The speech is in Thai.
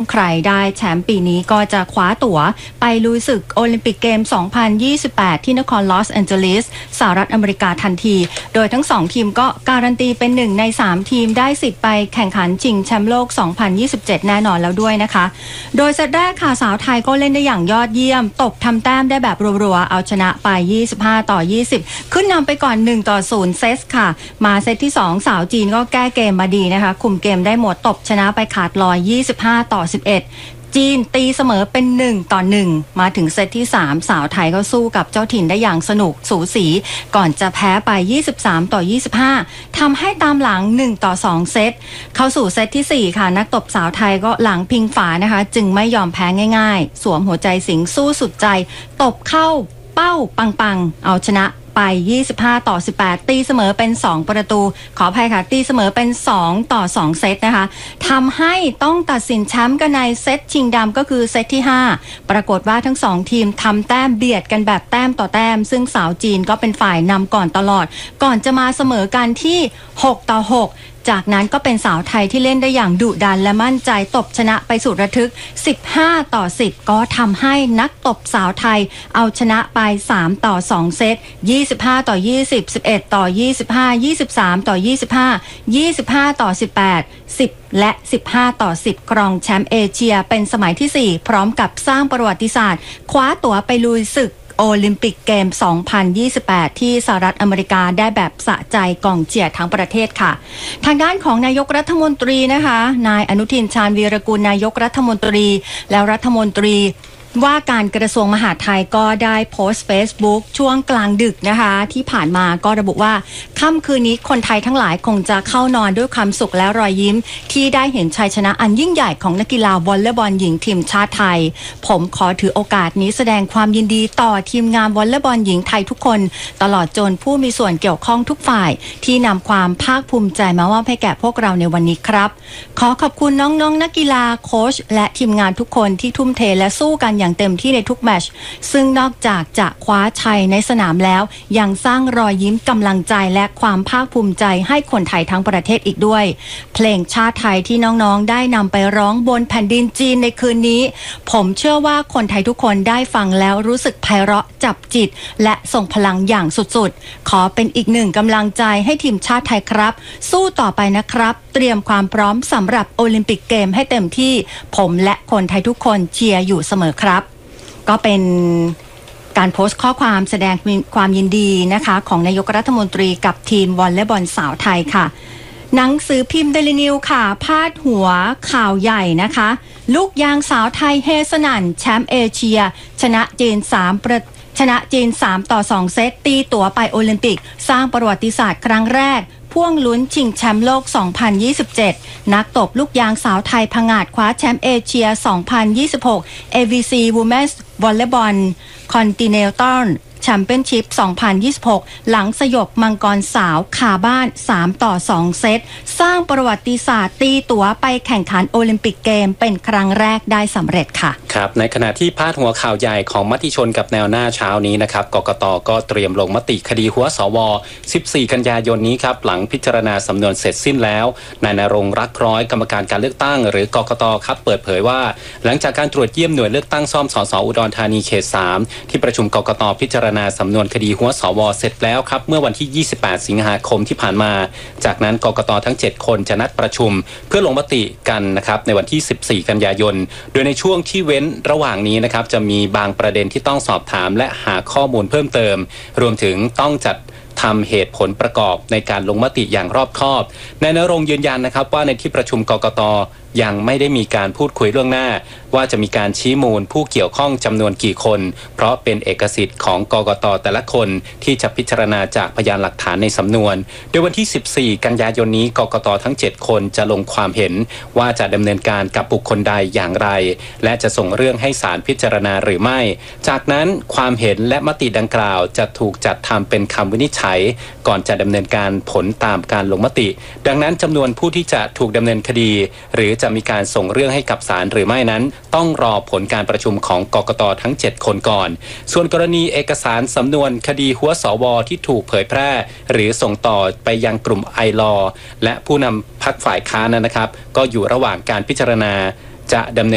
ใครได้แชมป์ปีนี้ก็จะคว้าตั๋วไปลุยศึกโอลิมปิกเกม 2028 ที่นครลอสแอนเจลิสสหรัฐอเมริกาทันทีโดยทั้ง2ทีมก็การันตีเป็น1ใน3ทีมได้สิทธิ์ไปแข่งขันชิงแชมป์โลก 2027 แน่นอนแล้วด้วยนะคะโดยเซตแรกค่ะสาวไทยก็เล่นได้อย่างยอดเยี่ยมตบทำแต้มได้แบบรัวๆเอาชนะไป25-20ขึ้นนำไปก่อน1-0เซตค่ะมาเซตที่2สาวจีนก็แก้เกมมาดีนะคะคุมเกมได้หมดตบชนะไปขาดลอย25-11จีนตีเสมอเป็น1-1มาถึงเซตที่3สาวไทยก็สู้กับเจ้าถิ่นได้อย่างสนุกสูสีก่อนจะแพ้ไป23-25ทำให้ตามหลัง1-2เซตเข้าสู่เซตที่4ค่ะนักตบสาวไทยก็หลังพิงฝานะคะจึงไม่ยอมแพ้ง่ายๆสวมหัวใจสิงสู้สุดใจตบเข้าเป้าปังๆเอาชนะไป25-18ตีเสมอเป็น2ประตูขออภัยค่ะตีเสมอเป็น2-2เซตนะคะทำให้ต้องตัดสินแชมป์กันในเซตชิงดำก็คือเซตที่5ปรากฏว่าทั้ง2ทีมทำแต้มเบียดกันแบบแต้มต่อแต้มซึ่งสาวจีนก็เป็นฝ่ายนำก่อนตลอดก่อนจะมาเสมอกันที่6-6จากนั้นก็เป็นสาวไทยที่เล่นได้อย่างดุดันและมั่นใจตบชนะไปสุดระทึก15-10ก็ทำให้นักตบสาวไทยเอาชนะไป3-2เซต25-20 11-25 23-25 25-18 10และ15-10ครองแชมป์เอเชียเป็นสมัยที่4พร้อมกับสร้างประวัติศาสตร์คว้าตั๋วไปลุยศึกโอลิมปิกเกม 2028 ที่สหรัฐอเมริกาได้แบบสะใจกองเชียร์ทั้งประเทศค่ะทางด้านของนายกรัฐมนตรีนะคะนายอนุทินชาญวีรกุลนายกรัฐมนตรีแล้วรัฐมนตรีว่าการกระทรวงมหาดไทยก็ได้โพสต์ Facebook ช่วงกลางดึกนะคะที่ผ่านมาก็ระบุว่าค่ำคืนนี้คนไทยทั้งหลายคงจะเข้านอนด้วยความสุขและรอยยิ้มที่ได้เห็นชัยชนะอันยิ่งใหญ่ของนักกีฬาวอลเลย์บอลหญิงทีมชาติไทยผมขอถือโอกาสนี้แสดงความยินดีต่อทีมงานวอลเลย์บอลหญิงไทยทุกคนตลอดจนผู้มีส่วนเกี่ยวข้องทุกฝ่ายที่นำความภาคภูมิใจมามอบให้แก่พวกเราในวันนี้ครับขอขอบคุณน้องๆนักกีฬาโค้ชและทีมงานทุกคนที่ทุ่มเทและสู้กันอย่างเต็มที่ในทุกแมตช์ซึ่งนอกจากจะคว้าชัยในสนามแล้วยังสร้างรอยยิ้มกำลังใจและความภาคภูมิใจให้คนไทยทั้งประเทศอีกด้วยเพลงชาติไทยที่น้องๆได้นำไปร้องบนแผ่นดินจีนในคืนนี้ผมเชื่อว่าคนไทยทุกคนได้ฟังแล้วรู้สึกไพเราะจับจิตและส่งพลังอย่างสุดๆขอเป็นอีกหนึ่งกำลังใจให้ทีมชาติไทยครับสู้ต่อไปนะครับเตรียมความพร้อมสำหรับโอลิมปิกเกมให้เต็มที่ผมและคนไทยทุกคนเชียร์อยู่เสมอครับก็เป็นการโพสต์ข้อความแสดงความยินดีนะคะของนายกรัฐมนตรีกับทีมวอลเลย์บอลสาวไทยค่ะหนังสือพิมพ์เดลินิวค่ะพาดหัวข่าวใหญ่นะคะลูกยางสาวไทยเฮสนั่นแชมป์เอเชียชนะจีน3-2 เซตตีตั๋วไปโอลิมปิกสร้างประวัติศาสตร์ครั้งแรกพ่วงลุ้นชิงแชมป์โลก 2027 นักตบลูกยางสาวไทยผงาดคว้าแชมป์เอเชีย 2026 AVC Women's Volleyball Continental Championship 2026 หลังสยบมังกรสาวคาบ้าน3-2 เซตสร้างประวัติศาสตร์ตีตั๋วไปแข่งขันโอลิมปิกเกมเป็นครั้งแรกได้สำเร็จค่ะครับในขณะที่พาดหัวข่าวใหญ่ของมติชนกับแนวหน้าเช้านี้นะครับกกต.ก็เตรียมลงมติคดีหัวสว14 กันยายนนี้ครับหลังพิจารณาสำนวนเสร็จสิ้นแล้วนายณรงค์รักร้อยกรรมการการเลือกตั้งหรือกกต.ครับเปิดเผยว่าหลังจากการตรวจเยี่ยมหน่วยเลือกตั้งซ่อมสสอุดรธานีเขต3ที่ประชุมกกต.พิจารณาสำนวนคดีหัวสวเสร็จแล้วครับเมื่อวันที่28 สิงหาคมที่ผ่านมาจากนั้นกกต.ทั้ง7คนจะนัดประชุมเพื่อลงมติกันนะครับในวันที่14 กันยายนโดยในช่วงที่เว้นระหว่างนี้นะครับจะมีบางประเด็นที่ต้องสอบถามและหาข้อมูลเพิ่มเติมรวมถึงต้องจัดทำเหตุผลประกอบในการลงมติอย่างรอบคอบนายณรงค์ยืนยันนะครับว่าในที่ประชุมกกต.ยังไม่ได้มีการพูดคุยล่วงหน้าว่าจะมีการชี้มูลผู้เกี่ยวข้องจำนวนกี่คนเพราะเป็นเอกสิทธิ์ของกกต.แต่ละคนที่จะพิจารณาจากพยานหลักฐานในสำนวนโดยวันที่14 กันยายนนี้กกต.ทั้ง7คนจะลงความเห็นว่าจะดำเนินการกับบุคคลใดอย่างไรและจะส่งเรื่องให้ศาลพิจารณาหรือไม่จากนั้นความเห็นและมติดังกล่าวจะถูกจัดทำเป็นคำวินิจฉัยก่อนจะดำเนินการผลตามการลงมติดังนั้นจำนวนผู้ที่จะถูกดำเนินคดีหรือจะมีการส่งเรื่องให้กับศาลหรือไม่นั้นต้องรอผลการประชุมของกกต.ทั้ง7คนก่อนส่วนกรณีเอกสารสำนวนคดีหัวสวที่ถูกเผยแพร่หรือส่งต่อไปยังกลุ่มไอลอและผู้นำพรรคฝ่ายค้านนะครับก็อยู่ระหว่างการพิจารณาจะดำเนิน